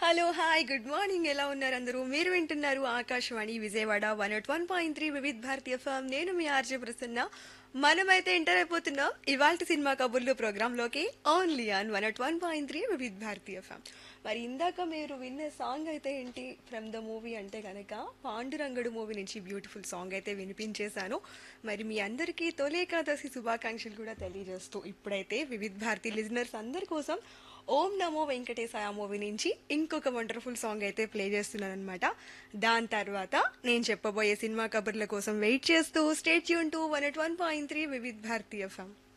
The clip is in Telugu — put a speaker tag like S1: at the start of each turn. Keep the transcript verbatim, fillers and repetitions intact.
S1: హలో హాయ్ గుడ్ మార్నింగ్ ఎలా ఉన్నారు అందరూ మీరు వింటున్నారు Akashvani Vijayawada one not one point three Vividh Bharatiya form నేను మీ ఆర్జే ప్రసన్న మనమైతే ఎంటర్ అయిపోతున్నాం ఇవాల్టి సినిమా కబుర్లు ప్రోగ్రాంలోకి only on one not one point three Vividh Bharatiya form. మరి ఇందాక మీరు విన్న సాంగ్ అయితే ఏంటి ఫ్రమ్ ద మూవీ అంటే కనుక పాండురంగడు మూవీ నుంచి బ్యూటిఫుల్ సాంగ్ అయితే వినిపించేశాను. మరి మీ అందరికీ తొలి ఏకాదశి శుభాకాంక్షలు కూడా తెలియజేస్తూ ఇప్పుడైతే వివిధ్ భారతి లిజనర్స్ అందరి కోసం ఓం నమో వెంకటేశాయ మూవీ నుంచి ఇంకొక వండర్ఫుల్ సాంగ్ అయితే ప్లే చేస్తున్నాను అనమాట. దాని తర్వాత నేను చెప్పబోయే సినిమా కబుర్ల కోసం వెయిట్ చేస్తూ state tune to one at one point three Vividh Bharatiya FM.